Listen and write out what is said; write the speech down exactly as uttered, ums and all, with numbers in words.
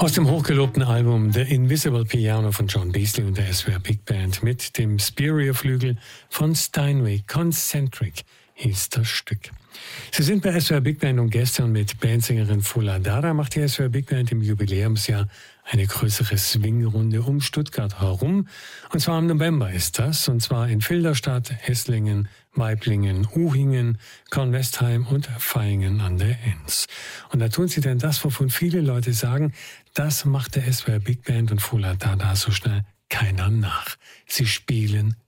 Aus dem hochgelobten Album The Invisible Piano von John Beasley und der S W R Big Band mit dem Spierio-Flügel von Steinway. Concentric hieß das Stück. Sie sind bei S W R Big Band und gestern mit Bandsängerin Fula Dara macht die S W R Big Band im Jubiläumsjahr eine größere Swingrunde um Stuttgart herum. Und zwar im November ist das. Und zwar in Filderstadt, Esslingen, Waiblingen, Uhingen, Kornwestheim und Vaihingen an der Enns. Und da tun sie denn das, wovon viele Leute sagen, das macht der S W R Big Band und Fula Dara so schnell keiner nach. Sie spielen